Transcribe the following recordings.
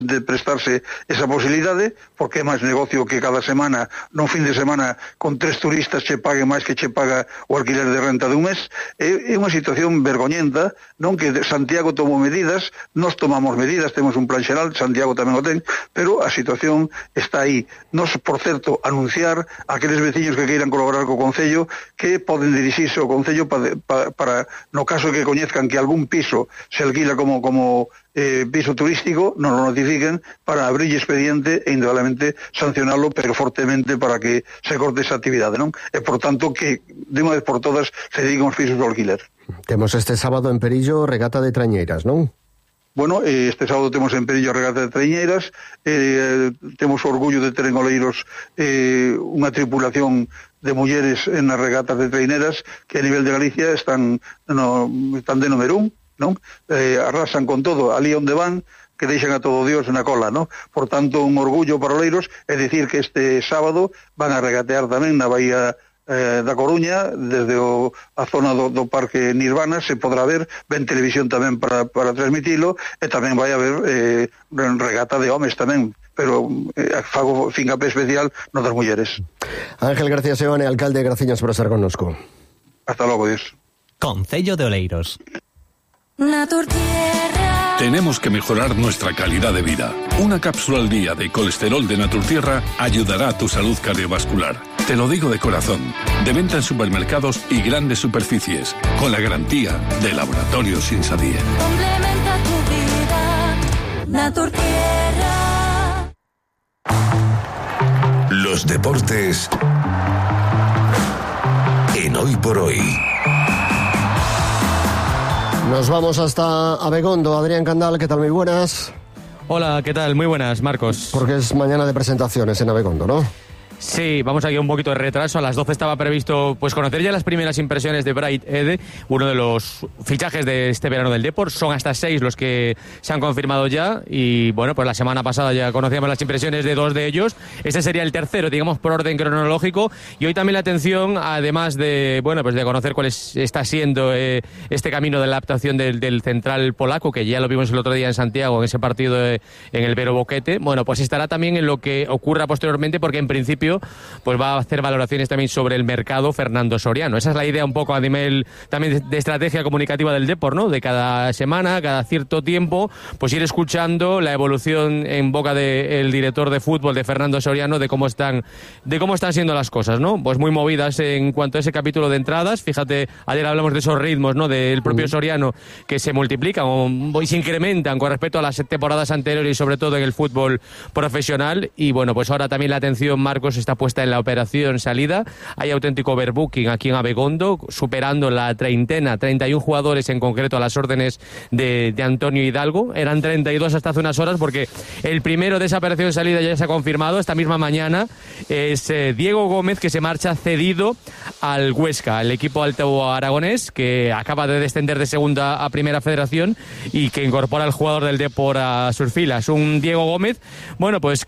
de prestarse esa posibilidade, porque é máis negocio que cada semana, non fin de semana, con 3 turistas che pague máis que che paga o alquiler de renta dun mes. É unha situación vergoñenta, non, que Santiago tomou medidas, nós tomamos medidas, temos un plan xeral, Santiago tamén o ten, pero a situación está aí. Nos, por certo, anunciar a aqueles veciños que queiran colaborar co Concello que poden dirixirse ao Concello para no caso que coñezcan que algún piso se alquila como piso turístico, non lo notifiquen para abrir expediente e indudablemente sancionarlo, pero fortemente, para que se corte esa actividade, non? E por tanto que de unha vez por todas se dediquen os pisos do alquiler. Temos este sábado en Perillo regata de traiñeiras, non? Bueno, este sábado temos en Perillo a regata de traiñeiras, temos o orgullo de ter en Oleiros unha tripulación de mulleres en as regatas de traiñeiras que a nivel de Galicia están de número 1, non? Arrasan con todo, ali onde van, que deixan a todo Dios na cola, non? Por tanto, un orgullo para Oleiros, é dicir que este sábado van a regatear tamén na Bahía da Coruña, desde a zona do Parque Nirvana, se podrá ver, ven televisión tamén para transmitilo, e tamén vai haber regata de homes tamén, pero fago fincapé especial no das mulleres. Ángel García Seoane, alcalde, graciñas por estar connosco. Hasta logo, Dios. Concello de Oleiros. Naturtierra. Tenemos que mejorar nuestra calidad de vida. Una cápsula al día de colesterol de Naturtierra ayudará a tu salud cardiovascular. Te lo digo de corazón. De venta en supermercados y grandes superficies, con la garantía de Laboratorios Insadier. Complementa tu vida. Naturtierra. Los deportes en Hoy por Hoy. Nos vamos hasta Abegondo. Adrián Candal, ¿qué tal? Muy buenas. Hola, ¿qué tal? Muy buenas, Marcos. Porque es mañana de presentaciones en Abegondo, ¿no? Sí, vamos aquí un poquito de retraso. A las 12 estaba previsto pues conocer ya las primeras impresiones de Bright Ede, uno de los fichajes de este verano del Depor. Son hasta 6 los que se han confirmado ya y bueno, pues la semana pasada ya conocíamos las impresiones de 2 de ellos. Este sería el tercero, digamos, por orden cronológico. Y hoy también la atención, además de bueno, pues de conocer cuál está siendo este camino de la adaptación del central polaco, que ya lo vimos el otro día en Santiago, en ese partido en el Vero Boquete. Bueno, pues estará también en lo que ocurra posteriormente, porque en principio pues va a hacer valoraciones también sobre el mercado Fernando Soriano. Esa es la idea un poco a nivel también de estrategia comunicativa del Depor, ¿no? De cada semana, cada cierto tiempo, pues ir escuchando la evolución en boca del director de fútbol de Fernando Soriano de cómo están siendo las cosas, ¿no? Pues muy movidas en cuanto a ese capítulo de entradas. Fíjate, ayer hablamos de esos ritmos, ¿no? Del propio Soriano, que se multiplican o se incrementan con respecto a las temporadas anteriores y sobre todo en el fútbol profesional. Y bueno, pues ahora también la atención, Marcos, está puesta en la operación salida. Hay auténtico overbooking aquí en Abegondo, superando la 31 jugadores en concreto a las órdenes de Antonio Hidalgo. Eran 32 hasta hace unas horas, porque el primero de esa operación salida ya se ha confirmado esta misma mañana. Es Diego Gómez, que se marcha cedido al Huesca, el equipo alto aragonés, que acaba de descender de segunda a primera federación y que incorpora al jugador del Depor a sus filas. Un Diego Gómez, bueno, pues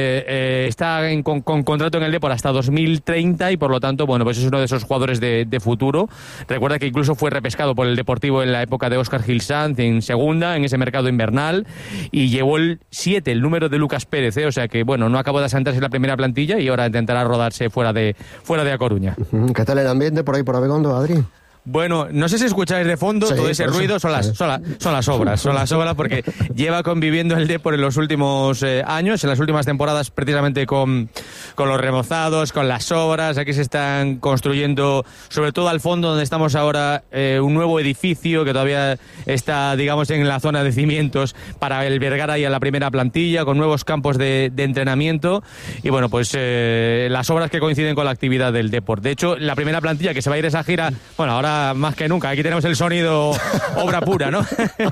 que está con contrato en el Depor hasta 2030 y por lo tanto, bueno, pues es uno de esos jugadores de futuro. Recuerda que incluso fue repescado por el Deportivo en la época de Óscar Gil Sanz en segunda, en ese mercado invernal, y llevó el 7, el número de Lucas Pérez, o sea que, bueno, no acabó de asentarse en la primera plantilla y ahora intentará rodarse fuera de A Coruña. ¿Qué tal el ambiente por ahí por Abegondo, Adri? Bueno, no sé si escucháis de fondo todo ese ruido, son las obras, porque lleva conviviendo el Depor en los últimos años, en las últimas temporadas precisamente con los remozados, con las obras. Aquí se están construyendo, sobre todo al fondo donde estamos ahora, un nuevo edificio que todavía está, digamos, en la zona de cimientos para albergar ahí a la primera plantilla, con nuevos campos de entrenamiento y bueno, pues las obras que coinciden con la actividad del Depor. De hecho, la primera plantilla que se va a ir a esa gira, bueno, ahora más que nunca, aquí tenemos el sonido obra pura, ¿no?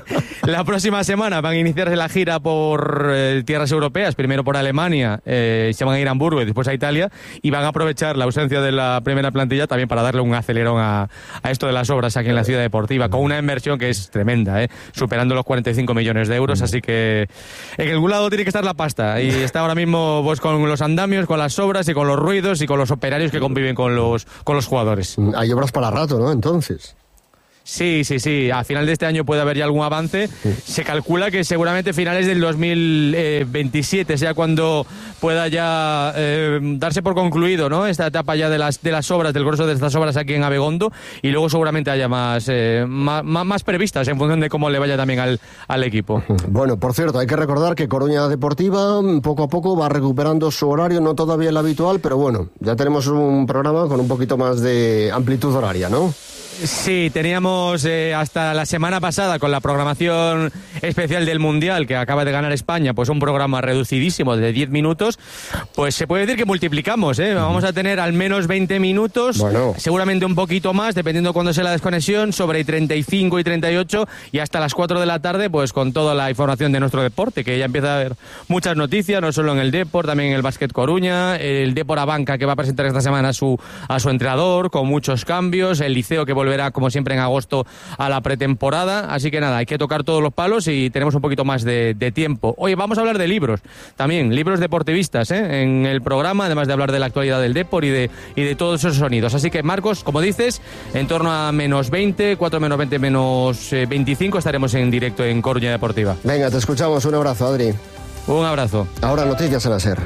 La próxima semana van a iniciarse la gira por tierras europeas, primero por Alemania, se van a ir a Hamburgo y después a Italia, y van a aprovechar la ausencia de la primera plantilla también para darle un acelerón a esto de las obras aquí en la ciudad deportiva, con una inversión que es tremenda, superando los 45 millones de euros, así que en algún lado tiene que estar la pasta, y está ahora mismo pues con los andamios, con las obras y con los ruidos y con los operarios que conviven con los jugadores. Hay obras para rato, ¿no? Entonces. Sí. A final de este año puede haber ya algún avance. Se calcula que seguramente finales del 2027 sea cuando pueda ya darse por concluido, ¿no?, esta etapa ya de las obras, del grosso de estas obras aquí en Abegondo, y luego seguramente haya más previstas en función de cómo le vaya también al equipo. Bueno, por cierto, hay que recordar que Coruña Deportiva poco a poco va recuperando su horario, no todavía el habitual, pero bueno, ya tenemos un programa con un poquito más de amplitud horaria, ¿no? Sí, teníamos hasta la semana pasada con la programación especial del Mundial que acaba de ganar España, pues un programa reducidísimo de 10 minutos, pues se puede decir que multiplicamos, vamos a tener al menos 20 minutos, bueno, seguramente un poquito más, dependiendo cuándo sea la desconexión, sobre 35 y 38 y hasta las 4 de la tarde, pues con toda la información de nuestro deporte, que ya empieza a haber muchas noticias, no solo en el Depor, también en el Básquet Coruña, el Depor Abanca que va a presentar esta semana a su entrenador, con muchos cambios, el Liceo que volverá como siempre en agosto a la pretemporada, así que nada, hay que tocar todos los palos y tenemos un poquito más de tiempo. Oye, vamos a hablar de libros, también libros deportivistas en el programa, además de hablar de la actualidad del Depor y de todos esos sonidos, así que Marcos, como dices, en torno a menos 20, 4 menos 20 menos 25 estaremos en directo en Coruña Deportiva. Venga, te escuchamos, un abrazo, Adri. Un abrazo. Ahora noticias en la SER.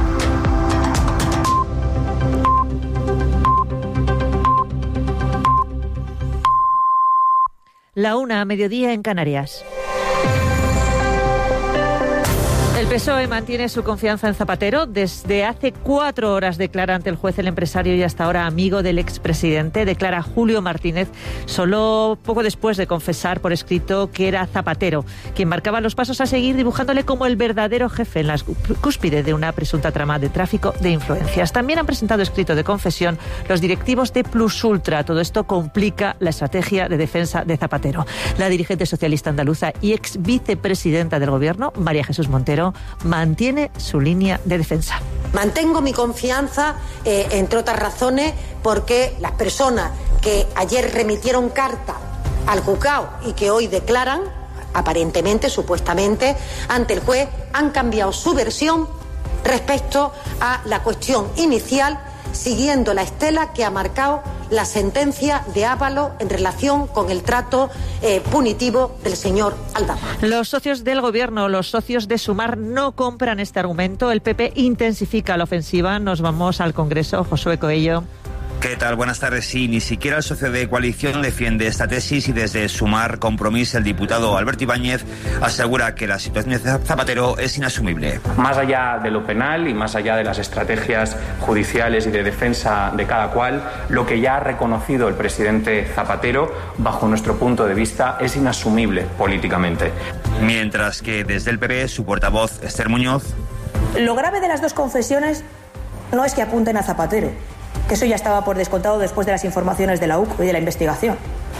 La 1 a mediodía en Canarias. El PSOE mantiene su confianza en Zapatero. Desde hace 4 horas declara ante el juez el empresario y hasta ahora amigo del expresidente. Declara Julio Martínez, solo poco después de confesar por escrito que era Zapatero quien marcaba los pasos a seguir, dibujándole como el verdadero jefe en la cúspide de una presunta trama de tráfico de influencias. También han presentado escrito de confesión los directivos de Plus Ultra. Todo esto complica la estrategia de defensa de Zapatero. La dirigente socialista andaluza y ex vicepresidenta del gobierno, María Jesús Montero, mantiene su línea de defensa. Mantengo mi confianza, entre otras razones, porque las personas que ayer remitieron carta al juzgado y que hoy declaran, aparentemente, supuestamente, ante el juez, han cambiado su versión respecto a la cuestión inicial, siguiendo la estela que ha marcado la sentencia de Ábalos en relación con el trato punitivo del señor Aldama. Los socios del gobierno, los socios de Sumar, no compran este argumento. El PP intensifica la ofensiva. Nos vamos al Congreso. Josué Coello. ¿Qué tal? Buenas tardes. Sí, ni siquiera el socio de coalición defiende esta tesis y desde Sumar Compromís el diputado Alberto Ibáñez asegura que la situación de Zapatero es inasumible. Más allá de lo penal y más allá de las estrategias judiciales y de defensa de cada cual, lo que ya ha reconocido el presidente Zapatero, bajo nuestro punto de vista, es inasumible políticamente. Mientras que desde el PP, su portavoz Esther Muñoz. Lo grave de las dos confesiones no es que apunten a Zapatero, que eso ya estaba por descontado después de las informaciones de la UC y de la investigación.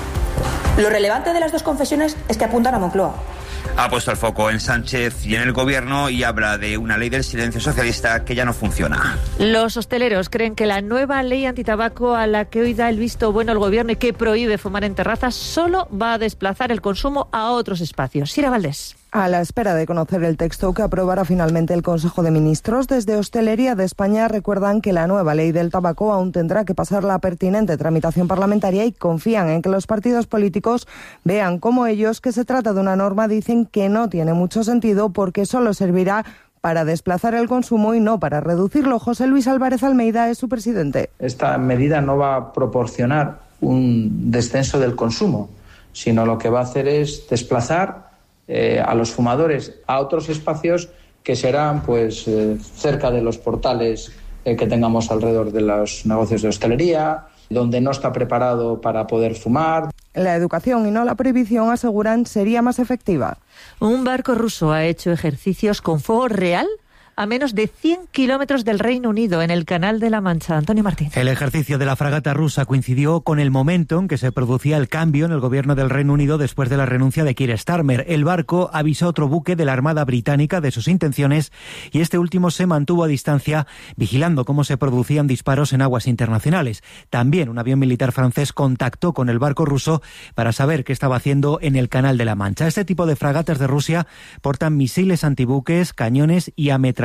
Lo relevante de las dos confesiones es que apuntan a Moncloa. Ha puesto el foco en Sánchez y en el gobierno y habla de una ley del silencio socialista que ya no funciona. Los hosteleros creen que la nueva ley antitabaco a la que hoy da el visto bueno el gobierno y que prohíbe fumar en terrazas solo va a desplazar el consumo a otros espacios. Sira Valdés. A la espera de conocer el texto que aprobará finalmente el Consejo de Ministros, desde Hostelería de España recuerdan que la nueva ley del tabaco aún tendrá que pasar la pertinente tramitación parlamentaria y confían en que los partidos políticos vean como ellos que se trata de una norma, dicen que no tiene mucho sentido porque solo servirá para desplazar el consumo y no para reducirlo. José Luis Álvarez Almeida es su presidente. Esta medida no va a proporcionar un descenso del consumo, sino lo que va a hacer es desplazar a los fumadores a otros espacios que serán cerca de los portales que tengamos alrededor de los negocios de hostelería, donde no está preparado para poder fumar. La educación y no la prohibición, aseguran, sería más efectiva. Un barco ruso ha hecho ejercicios con fuego real a menos de 100 kilómetros del Reino Unido, en el Canal de la Mancha. Antonio Martín. El ejercicio de la fragata rusa coincidió con el momento en que se producía el cambio en el gobierno del Reino Unido después de la renuncia de Keir Starmer. El barco avisó a otro buque de la Armada Británica de sus intenciones y este último se mantuvo a distancia vigilando cómo se producían disparos en aguas internacionales. También un avión militar francés contactó con el barco ruso para saber qué estaba haciendo en el Canal de la Mancha. Este tipo de fragatas de Rusia portan misiles antibuques, cañones y ametralladoras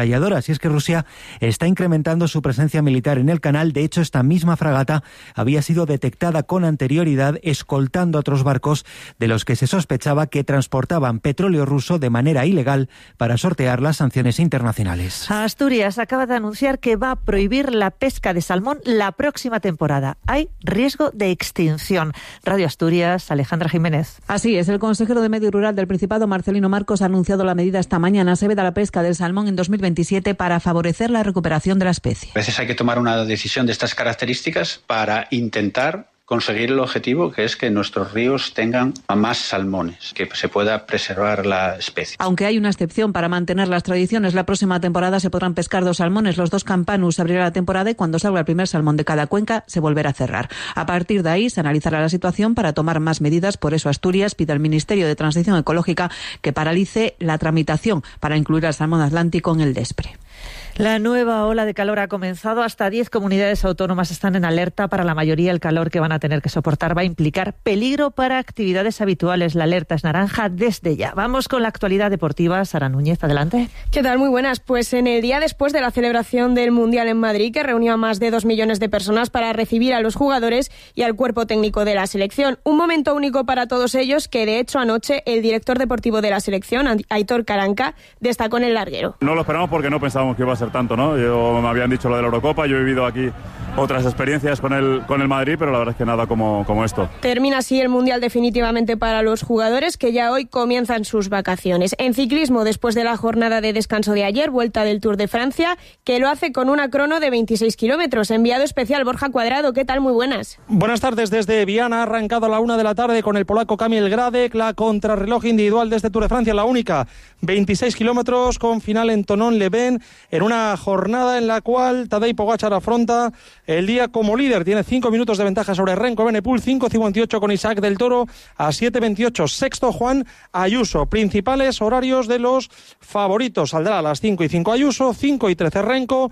ametralladoras. Y es que Rusia está incrementando su presencia militar en el canal. De hecho, esta misma fragata había sido detectada con anterioridad escoltando a otros barcos de los que se sospechaba que transportaban petróleo ruso de manera ilegal para sortear las sanciones internacionales. Asturias acaba de anunciar que va a prohibir la pesca de salmón la próxima temporada. Hay riesgo de extinción. Radio Asturias, Alejandra Jiménez. Así es, el consejero de Medio Rural del Principado, Marcelino Marcos, ha anunciado la medida esta mañana. Se veda la pesca del salmón en 2027 para favorecer la recuperación de la especie. A veces hay que tomar una decisión de estas características para intentar conseguir el objetivo, que es que nuestros ríos tengan más salmones, que se pueda preservar la especie. Aunque hay una excepción para mantener las tradiciones, la próxima temporada se podrán pescar 2 salmones. Los 2 campanus se abrirá la temporada y cuando salga el primer salmón de cada cuenca se volverá a cerrar. A partir de ahí se analizará la situación para tomar más medidas. Por eso Asturias pide al Ministerio de Transición Ecológica que paralice la tramitación para incluir al salmón atlántico en el DESPRE. La nueva ola de calor ha comenzado. Hasta 10 comunidades autónomas están en alerta. Para la mayoría, el calor que van a tener que soportar va a implicar peligro para actividades habituales. La alerta es naranja desde ya. Vamos con la actualidad deportiva. Sara Núñez, adelante. ¿Qué tal? Muy buenas. Pues en el día después de la celebración del Mundial en Madrid, que reunió a más de 2 millones de personas para recibir a los jugadores y al cuerpo técnico de la selección. Un momento único para todos ellos que, de hecho, anoche el director deportivo de la selección, Aitor Karanka, destacó en el larguero. No lo esperamos porque no pensábamos que iba a ser tanto, ¿no? Me habían dicho lo de la Eurocopa, yo he vivido aquí otras experiencias con el Madrid, pero la verdad es que nada como esto. Termina así el Mundial definitivamente para los jugadores, que ya hoy comienzan sus vacaciones. En ciclismo, después de la jornada de descanso de ayer, vuelta del Tour de Francia, que lo hace con una crono de 26 kilómetros. Enviado especial Borja Cuadrado, ¿qué tal? Muy buenas. Buenas tardes desde Viana, ha arrancado a la 1 de la tarde con el polaco Kamil Gradek, la contrarreloj individual de este Tour de Francia, la única, 26 kilómetros con final en Thonon-les-Bains, en una jornada en la cual Tadej Pogačar afronta el día como líder. Tiene 5 minutos de ventaja sobre Remco Evenepoel, 5:58 con Isaac del Toro a 7:28. Sexto Juan Ayuso. Principales horarios de los favoritos. Saldrá a las 5:05 Ayuso, 5:13 Remco,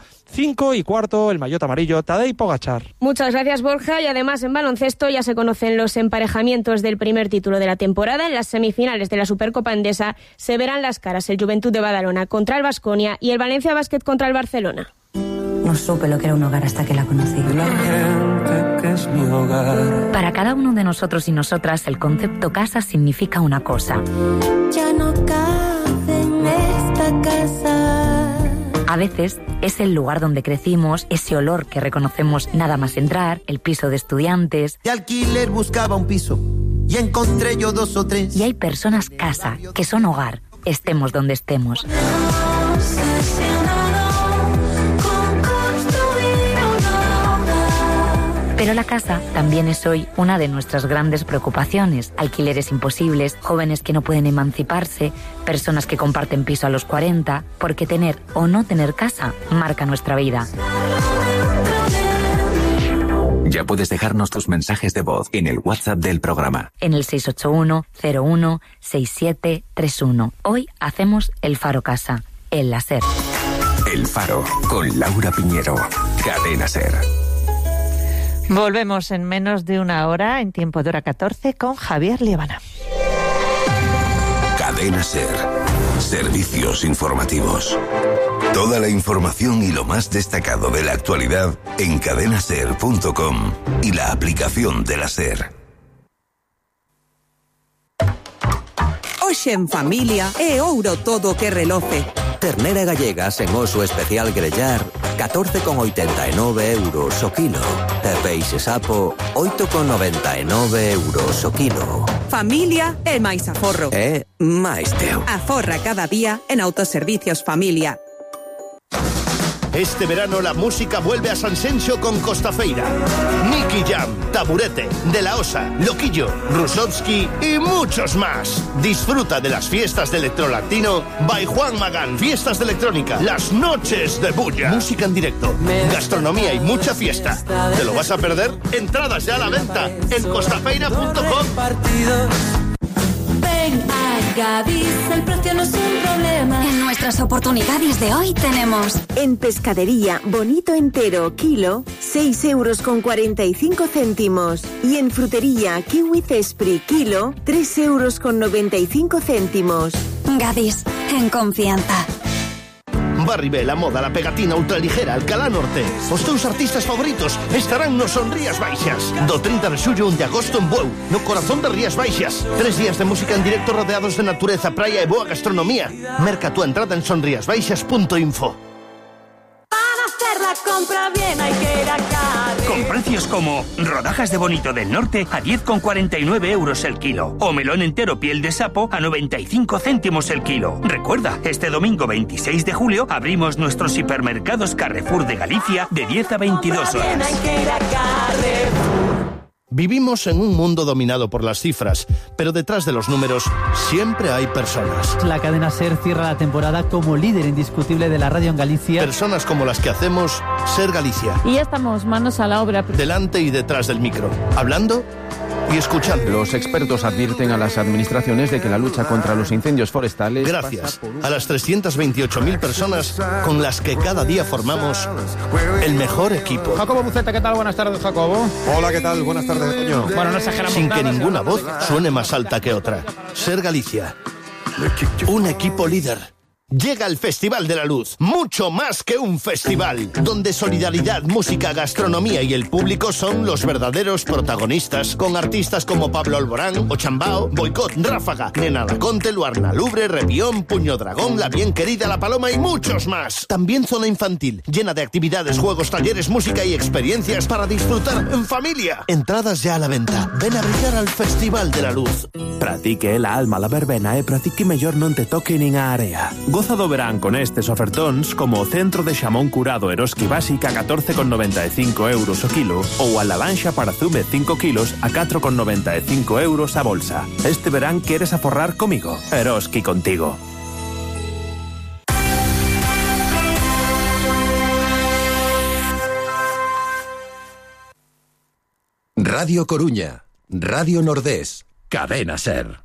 5:15 el maillot amarillo Tadej Pogačar. Muchas gracias, Borja. Y además en baloncesto ya se conocen los emparejamientos del primer título de la temporada. En las semifinales de la Supercopa Endesa se verán las caras el Juventud de Badalona contra el Baskonia y el Valencia Basket contra el Barcelona. No supe lo que era un hogar hasta que la conocí. La gente que es mi hogar. Para cada uno de nosotros y nosotras, el concepto casa significa una cosa. Ya no cabe en esta casa. A veces es el lugar donde crecimos, ese olor que reconocemos nada más entrar, el piso de estudiantes. De alquiler buscaba un piso y encontré yo 2 o 3. Y hay personas casa, que son hogar, estemos donde estemos. Pero la casa también es hoy una de nuestras grandes preocupaciones. Alquileres imposibles, jóvenes que no pueden emanciparse, personas que comparten piso a los 40, porque tener o no tener casa marca nuestra vida. Ya puedes dejarnos tus mensajes de voz en el WhatsApp del programa. En el 681-01-6731. Hoy hacemos El Faro Casa, el SER. El Faro, con Laura Piñero. Cadena SER. Volvemos en menos de una hora, en tiempo de hora 14, con Javier Liebana. Cadena SER. Servicios informativos. Toda la información y lo más destacado de la actualidad en cadenaser.com y la aplicación de la SER. Hoxe en familia é ouro todo que reloce. Ternera gallega sen oso especial grellar, 14,89 € o kilo. E peixe sapo, 8,99 € o kilo. Familia é máis aforro. É máis teu. Aforra cada día en Autoservicios Familia. Este verano la música vuelve a Sanxenxo con Costafeira. Nicky Jam, Taburete, De La Osa, Loquillo, Rusovsky y muchos más. Disfruta de las fiestas de electrolatino by Juan Magán. Fiestas de electrónica, las noches de bulla. Música en directo, gastronomía y mucha fiesta. ¿Te lo vas a perder? Entradas ya a la venta en costafeira.com. Ven a Gadis, el precio no es un problema. En nuestras oportunidades de hoy tenemos en pescadería bonito entero kilo 6,45 € y en frutería kiwi cespri kilo 3,95 €. Gadis, en confianza. Barribé, La Moda, La Pegatina, Ultraligera, Alcalá Norte. Os teus artistas favoritos estarán no Son Rías Baixas. Do 30 de xullo 1 de agosto en Bueu, no corazón de Rías Baixas. 3 días de música en directo rodeados de natureza, praia e boa gastronomía. Merca tu entrada en sonriasbaixas.info. Para hacer la compra bien hay que ir a Carre. Con precios como rodajas de bonito del norte a 10,49 euros el kilo o melón entero piel de sapo a 95 céntimos el kilo. Recuerda, este domingo 26 de julio abrimos nuestros hipermercados Carrefour de Galicia de 10 a 22 horas. Hay que ir a Carrefour. Vivimos en un mundo dominado por las cifras, pero detrás de los números siempre hay personas. La cadena SER cierra la temporada como líder indiscutible de la radio en Galicia. Personas como las que hacemos SER Galicia. Y ya estamos manos a la obra. Delante y detrás del micro, hablando y escuchando. Los expertos advierten a las administraciones de que la lucha contra los incendios forestales... Gracias a las 328.000 personas con las que cada día formamos el mejor equipo. Jacobo Buceta, ¿qué tal? Buenas tardes, Jacobo. Hola, ¿qué tal? Buenas tardes, Toño. Bueno, no exageramos Sin nada, que ninguna voz suene más alta que otra. SER Galicia. Un equipo líder. Llega el Festival de la Luz, mucho más que un festival, donde solidaridad, música, gastronomía y el público son los verdaderos protagonistas, con artistas como Pablo Alborán, Ochambao, Boicot, Ráfaga, Nena Laconte, Luarna Lubre, Revión, Puño Dragón, La Bien Querida, La Paloma y muchos más. También zona infantil, llena de actividades, juegos, talleres, música y experiencias para disfrutar en familia. Entradas ya a la venta. Ven a brillar al Festival de la Luz. Pratique la alma la verbena e pratique mellor non te toque nin a area. Goza do verán con estes ofertóns como o centro de xamón curado Eroski Básica a 14,95 euros o kilo ou a lavanxa para zume 5 kilos a 4,95 euros a bolsa. Este verán queres aforrar comigo. Eroski contigo. Radio Coruña, Radio Nordés, Cadena SER.